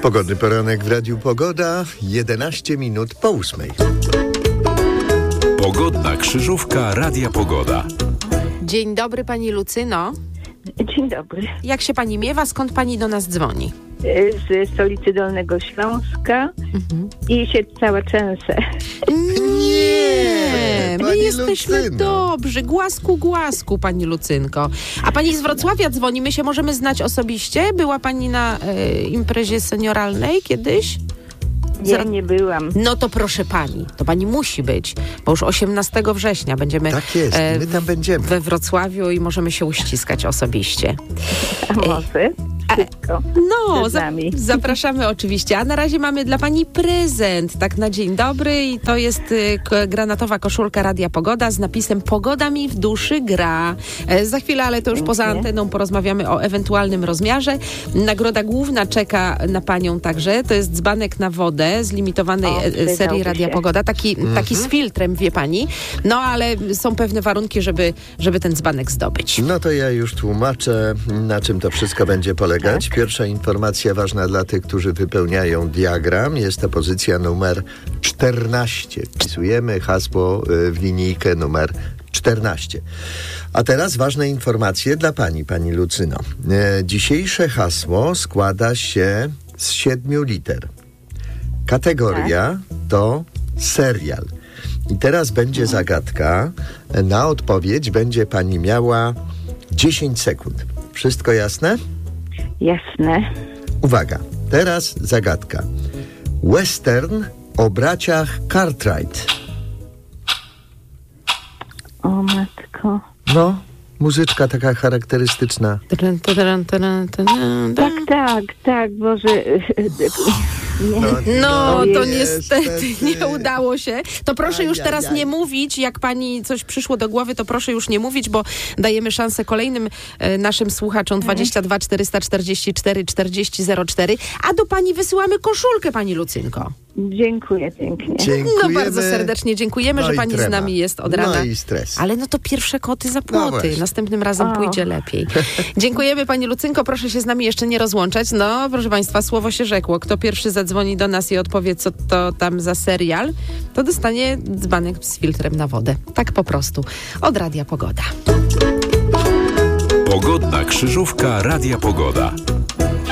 Pogodny poranek w Radiu Pogoda, 11 minut po 8. Pogodna krzyżówka Radia Pogoda. Dzień dobry, pani Lucyno. Dzień dobry. Jak się pani miewa? Skąd pani do nas dzwoni? Z stolicy Dolnego Śląska i się cała trzęsę. Nie, my pani jesteśmy Lucyno. dobrzy. Głasku, głasku, pani Lucynko. A pani z Wrocławia dzwoni, my się możemy znać osobiście? Była pani na imprezie senioralnej kiedyś? Nie byłam. No to proszę pani, to pani musi być, bo już 18 września będziemy Tak jest, my tam będziemy. we Wrocławiu i możemy się uściskać osobiście. A może? Wszystko. No, Przed nami. zapraszamy oczywiście. A na razie mamy dla pani prezent, tak na dzień dobry, i to jest granatowa koszulka Radia Pogoda z napisem "Pogoda mi w duszy gra". Za chwilę, ale to już poza anteną, porozmawiamy o ewentualnym rozmiarze. Nagroda główna czeka na panią także. To jest dzbanek na wodę z limitowanej serii Radia Pogoda. Taki z filtrem, wie pani. No, ale są pewne warunki, żeby ten dzbanek zdobyć. No to ja już tłumaczę, na czym to wszystko będzie polegać. Pierwsza informacja ważna dla tych, którzy wypełniają diagram. Jest to pozycja numer 14. Wpisujemy hasło w linijkę numer 14. A teraz ważne informacje dla pani Lucyno. Dzisiejsze hasło składa się z 7 liter. Kategoria to serial. I teraz będzie zagadka. Na odpowiedź będzie pani miała 10 sekund. Wszystko jasne? Jasne. Uwaga, teraz zagadka. Western o braciach Cartwright. O matko. No, muzyczka taka charakterystyczna. Tak, Boże. No, to Ojej, niestety niestety. nie udało się. To proszę już teraz Ajajaj. nie mówić, jak pani coś przyszło do głowy, to proszę już nie mówić, bo dajemy szansę kolejnym naszym słuchaczom 22 444 40 04. A do pani wysyłamy koszulkę, pani Lucynko. Dziękuję pięknie. Dziękujemy. No bardzo serdecznie dziękujemy, No że i pani trema. z nami jest od rana. No i stres. Ale no to pierwsze koty za No płoty. właśnie. Następnym razem pójdzie lepiej. Dziękujemy pani Lucynko, proszę się z nami jeszcze nie rozłączać. No, proszę państwa, słowo się rzekło. Kto pierwszy zadzwoni do nas i odpowie, co to tam za serial, to dostanie dzbanek z filtrem na wodę. Tak po prostu. Od Radia Pogoda. Pogodna krzyżówka Radia Pogoda.